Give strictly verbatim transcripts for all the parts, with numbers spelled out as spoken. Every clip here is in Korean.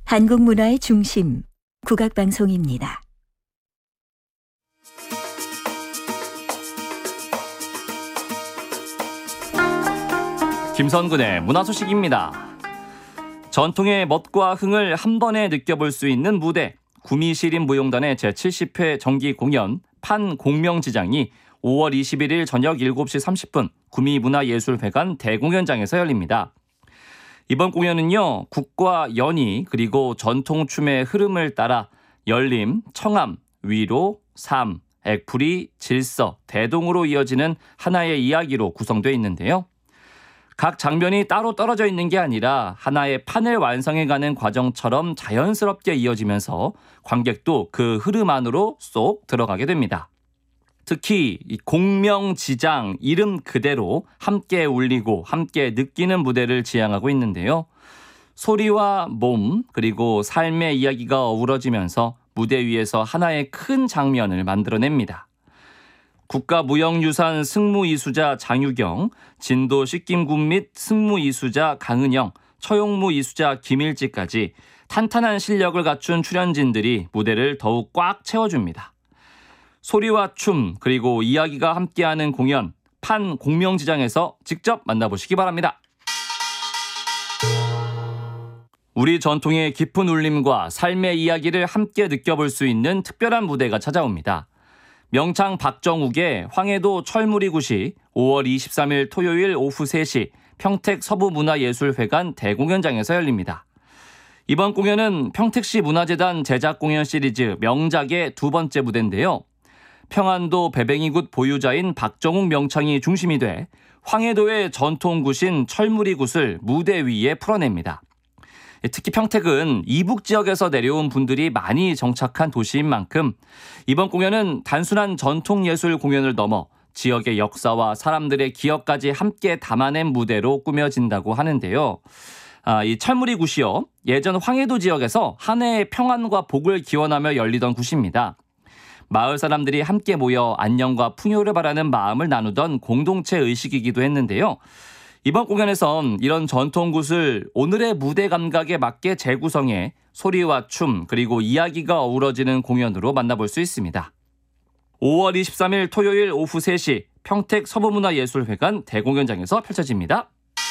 한국 문화의 중심, 국악방송입니다. 김선근의 문화소식입니다. 전통의 멋과 흥을 한 번에 느껴볼 수 있는 무대, 구미시립무용단의 제칠십 회 정기 공연 판공명지장이 오월 이십일일 저녁 일곱 시 삼십 분 구미문화예술회관 대공연장에서 열립니다. 이번 공연은요, 국과 연희 그리고 전통춤의 흐름을 따라 열림, 청암, 위로, 삶, 액풀이, 질서, 대동으로 이어지는 하나의 이야기로 구성되어 있는데요. 각 장면이 따로 떨어져 있는 게 아니라 하나의 판을 완성해가는 과정처럼 자연스럽게 이어지면서 관객도 그 흐름 안으로 쏙 들어가게 됩니다. 특히 이 공명지장 이름 그대로 함께 울리고 함께 느끼는 무대를 지향하고 있는데요. 소리와 몸 그리고 삶의 이야기가 어우러지면서 무대 위에서 하나의 큰 장면을 만들어냅니다. 국가무형유산 승무이수자 장유경, 진도 식김군 및 승무이수자 강은영, 처용무이수자 김일지까지 탄탄한 실력을 갖춘 출연진들이 무대를 더욱 꽉 채워줍니다. 소리와 춤 그리고 이야기가 함께하는 공연 판공명지장에서 직접 만나보시기 바랍니다. 우리 전통의 깊은 울림과 삶의 이야기를 함께 느껴볼 수 있는 특별한 무대가 찾아옵니다. 명창 박정욱의 황해도 철무리굿이 오월 이십삼일 토요일 오후 세 시 평택 서부문화예술회관 대공연장에서 열립니다. 이번 공연은 평택시 문화재단 제작 공연 시리즈 명작의 두 번째 무대인데요. 평안도 배뱅이굿 보유자인 박정욱 명창이 중심이 돼 황해도의 전통굿인 철무리굿을 무대 위에 풀어냅니다. 특히 평택은 이북 지역에서 내려온 분들이 많이 정착한 도시인 만큼 이번 공연은 단순한 전통예술 공연을 넘어 지역의 역사와 사람들의 기억까지 함께 담아낸 무대로 꾸며진다고 하는데요. 아, 이 철무리굿이요, 예전 황해도 지역에서 한 해의 평안과 복을 기원하며 열리던 굿입니다. 마을 사람들이 함께 모여 안녕과 풍요를 바라는 마음을 나누던 공동체 의식이기도 했는데요. 이번 공연에선 이런 전통굿을 오늘의 무대 감각에 맞게 재구성해 소리와 춤 그리고 이야기가 어우러지는 공연으로 만나볼 수 있습니다. 오월 이십삼일 토요일 오후 세 시 평택 서부문화예술회관 대공연장에서 펼쳐집니다.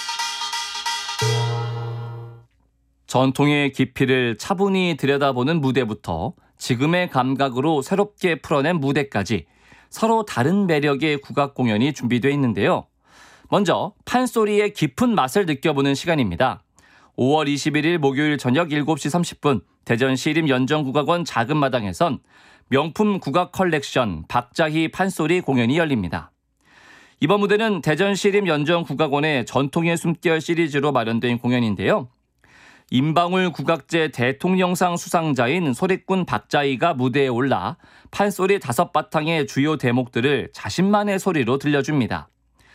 전통의 깊이를 차분히 들여다보는 무대부터 지금의 감각으로 새롭게 풀어낸 무대까지 서로 다른 매력의 국악 공연이 준비되어 있는데요. 먼저 판소리의 깊은 맛을 느껴보는 시간입니다. 오월 이십일일 목요일 저녁 일곱 시 삼십 분 대전시립연정국악원 작은마당에선 명품 국악 컬렉션 박자희 판소리 공연이 열립니다. 이번 무대는 대전시립연정국악원의 전통의 숨결 시리즈로 마련된 공연인데요. 임방울 국악제 대통령상 수상자인 소리꾼 박자희가 무대에 올라 판소리 다섯 바탕의 주요 대목들을 자신만의 소리로 들려줍니다.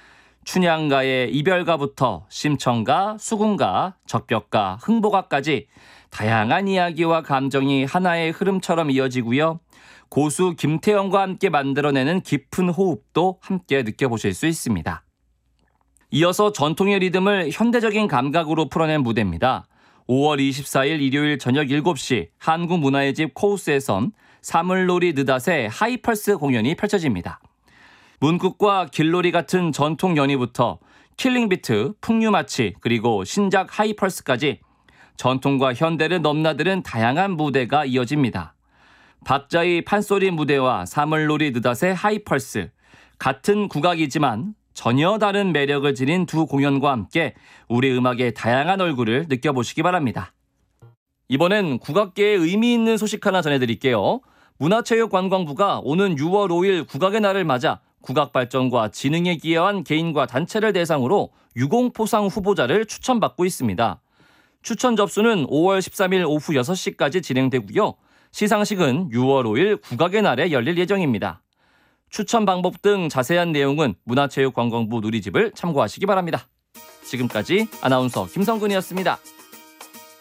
춘향가의 이별가부터 심청가, 수궁가, 적벽가, 흥보가까지 다양한 이야기와 감정이 하나의 흐름처럼 이어지고요. 고수 김태영과 함께 만들어내는 깊은 호흡도 함께 느껴보실 수 있습니다. 이어서 전통의 리듬을 현대적인 감각으로 풀어낸 무대입니다. 오월 이십사일 일요일 저녁 일곱 시 한국문화의 집 코우스에선 사물놀이 느닷의 하이펄스 공연이 펼쳐집니다. 문국과 길놀이 같은 전통 연희부터 킬링비트, 풍류마치 그리고 신작 하이펄스까지 전통과 현대를 넘나드는 다양한 무대가 이어집니다. 박자희 판소리 무대와 사물놀이 느닷의 하이펄스, 같은 국악이지만 전혀 다른 매력을 지닌 두 공연과 함께 우리 음악의 다양한 얼굴을 느껴보시기 바랍니다. 이번엔 국악계에 의미 있는 소식 하나 전해드릴게요. 문화체육관광부가 오는 유월 오일 국악의 날을 맞아 국악 발전과 진흥에 기여한 개인과 단체를 대상으로 유공포상 후보자를 추천받고 있습니다. 추천 접수는 오월 십삼일 오후 여섯 시까지 진행되고요. 시상식은 유월 오일 국악의 날에 열릴 예정입니다. 추천 방법 등 자세한 내용은 문화체육관광부 누리집을 참고하시기 바랍니다. 지금까지 아나운서 김성근이었습니다.